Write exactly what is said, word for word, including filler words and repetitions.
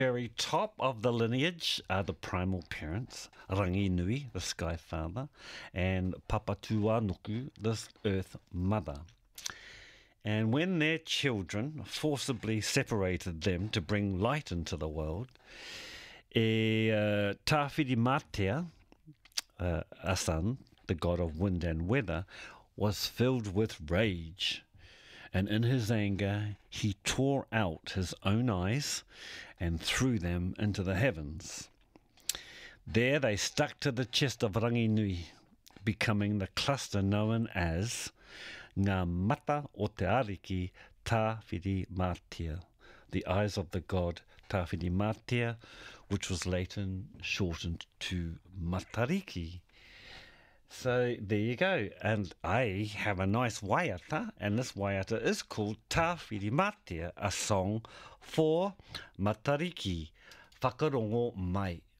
Very top of the lineage are the primal parents, Rangi Nui, the Sky Father, and Papatuanuku, the Earth Mother. And when their children forcibly separated them to bring light into the world, e uh, Tawhirimatea, uh, a son, the god of wind and weather, was filled with rage. And in his anger, he tore out his own eyes and threw them into the heavens. There they stuck to the chest of Ranginui, becoming the cluster known as Ngā Mata o Te Ariki Tawhirimatea, the eyes of the god Tawhirimatea, which was later shortened to Matariki. So there you go, and I have a nice waiata, and this waiata is called Tawhirimatea, a song for Matariki, whakarongo mai.